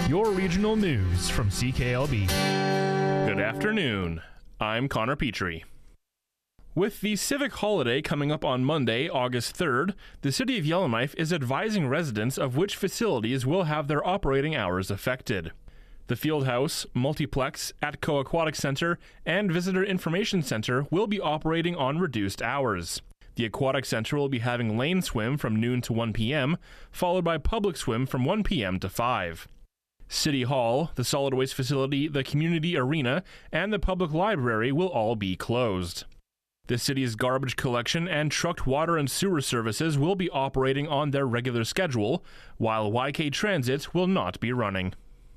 your regional news from CKLB. Good afternoon. I'm Connor Petrie. With the civic holiday coming up on Monday, August 3rd, the City of Yellowknife is advising residents of which facilities will have their operating hours affected. The Fieldhouse, Multiplex, Atco Aquatic Center, and Visitor Information Center will be operating on reduced hours. The Aquatic Center will be having lane swim from noon to 1 p.m., followed by public swim from 1 p.m. to 5. City Hall, the solid waste facility, the community arena, and the public library will all be closed. The city's garbage collection and trucked water and sewer services will be operating on their regular schedule, while YK Transit will not be running.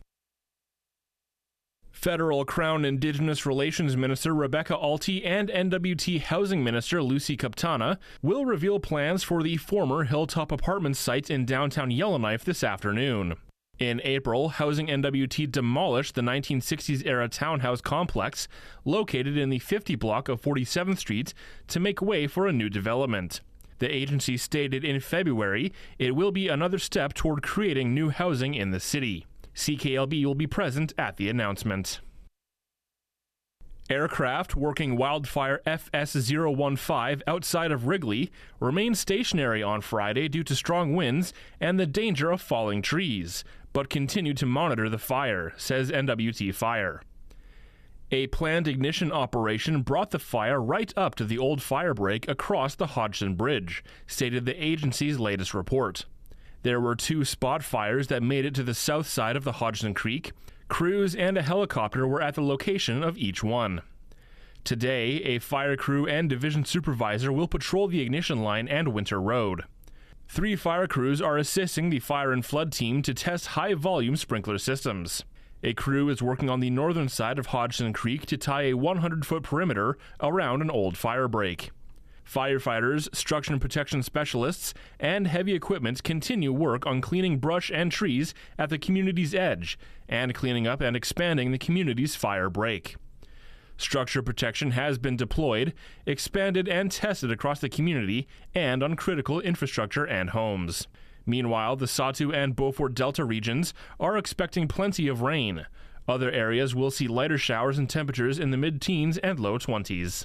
Federal Crown Indigenous Relations Minister Rebecca Alty and NWT Housing Minister Lucy Kaptana will reveal plans for the former Hilltop Apartments site in downtown Yellowknife this afternoon. In April, Housing NWT demolished the 1960s-era townhouse complex located in the 50 block of 47th Street to make way for a new development. The agency stated in February it will be another step toward creating new housing in the city. CKLB will be present at the announcement. Aircraft working Wildfire FS-015 outside of Wrigley remained stationary on Friday due to strong winds and the danger of falling trees, but continue to monitor the fire, says NWT Fire. A planned ignition operation brought the fire right up to the old fire break across the Hodgson Bridge, stated the agency's latest report. There were 2 spot fires that made it to the south side of the Hodgson Creek. Crews and a helicopter were at the location of each one. Today, a fire crew and division supervisor will patrol the ignition line and Winter Road. 3 fire crews are assisting the fire and flood team to test high-volume sprinkler systems. A crew is working on the northern side of Hodgson Creek to tie a 100-foot perimeter around an old fire break. Firefighters, structure and protection specialists, and heavy equipment continue work on cleaning brush and trees at the community's edge and cleaning up and expanding the community's fire break. Structure protection has been deployed, expanded, and tested across the community and on critical infrastructure and homes. Meanwhile, the Satu and Beaufort Delta regions are expecting plenty of rain. Other areas will see lighter showers and temperatures in the mid-teens and low 20s.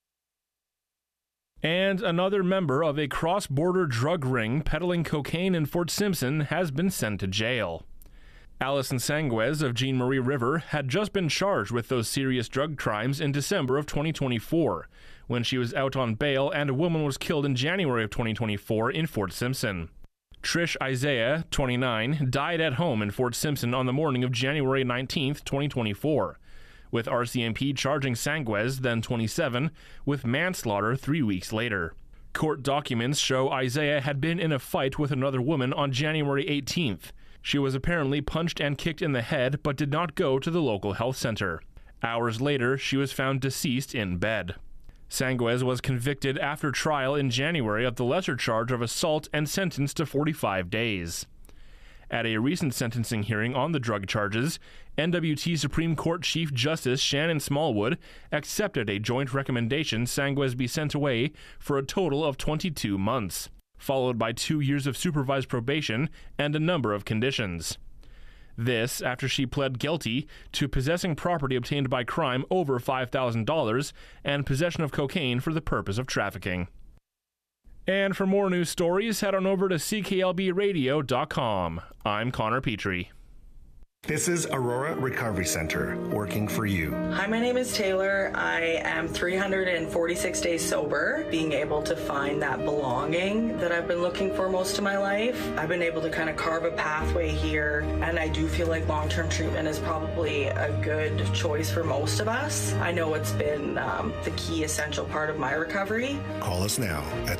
And another member of a cross-border drug ring peddling cocaine in Fort Simpson has been sent to jail. Allison Sanguez of Jean Marie River had just been charged with those serious drug crimes in December of 2024, when she was out on bail and a woman was killed in January of 2024 in Fort Simpson. Trish Isaiah, 29, died at home in Fort Simpson on the morning of January 19, 2024. With RCMP charging Sanguez, then 27, with manslaughter 3 weeks later. Court documents show Isaiah had been in a fight with another woman on January 18th. She was apparently punched and kicked in the head but did not go to the local health center. Hours later, she was found deceased in bed. Sanguez was convicted after trial in January of the lesser charge of assault and sentenced to 45 days. At a recent sentencing hearing on the drug charges, NWT Supreme Court Chief Justice Shannon Smallwood accepted a joint recommendation Sanguez be sent away for a total of 22 months, followed by 2 years of supervised probation and a number of conditions. This after she pled guilty to possessing property obtained by crime over $5,000 and possession of cocaine for the purpose of trafficking. And for more news stories, head on over to cklbradio.com. I'm Connor Petrie. This is Aurora Recovery Center, working for you. Hi, my name is Taylor. I am 346 days sober, being able to find that belonging that I've been looking for most of my life. I've been able to kind of carve a pathway here, and I do feel like long-term treatment is probably a good choice for most of us. I know it's been the key essential part of my recovery. Call us now at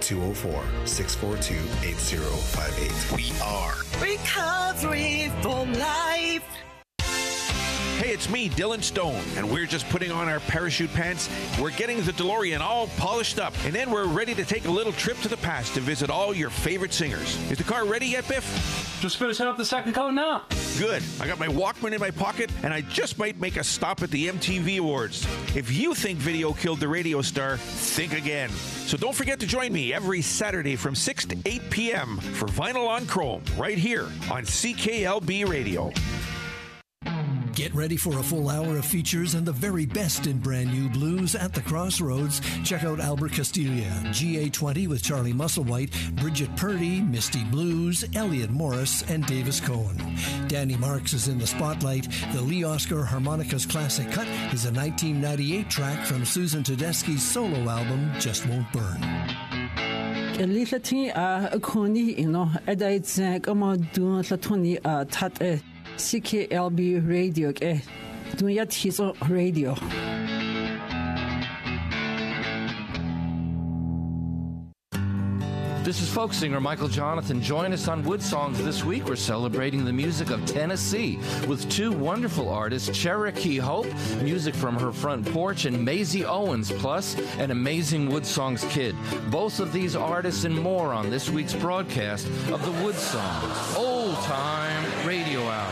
204-642-8058. We are Recovery for Life. Hey, it's me, Dylan Stone, and we're just putting on our parachute pants. We're getting the DeLorean all polished up, and then we're ready to take a little trip to the past to visit all your favorite singers. Is the car ready yet, Biff? Just finishing up the second car now. Good. I got my Walkman in my pocket, and I just might make a stop at the MTV Awards. If you think video killed the radio star, think again. So don't forget to join me every Saturday from 6 to 8 p.m. for Vinyl on Chrome, right here on CKLB Radio. Get ready for a full hour of features and the very best in brand new blues at the Crossroads. Check out Albert Castilla, GA20 with Charlie Musselwhite, Bridget Purdy, Misty Blues, Elliot Morris, and Davis Cohen. Danny Marks is in the spotlight. The Lee Oscar Harmonicas Classic Cut is a 1998 track from Susan Tedeschi's solo album, Just Won't Burn. CKLB Radio Dunyat Hizo Radio. This is folk singer Michael Jonathan. Join us on Wood Songs this week. We're celebrating the music of Tennessee with two wonderful artists, Cherokee Hope, music from her front porch, and Maisie Owens, plus an amazing Wood Songs kid. Both of these artists and more on this week's broadcast of the Wood Songs Old Time Radio Hour.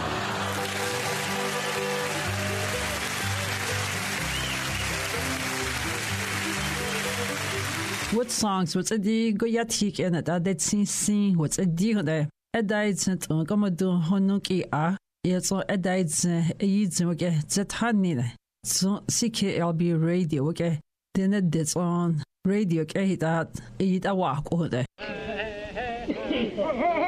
Wood Songs, what's a dig, go yatik and at that sing, what's a dig there? A diet, Commodore Honuki are, yet so a diet, a yidzim, Zethanina. So CKLB Radio, okay, then it's on radio, that eat a walk over there.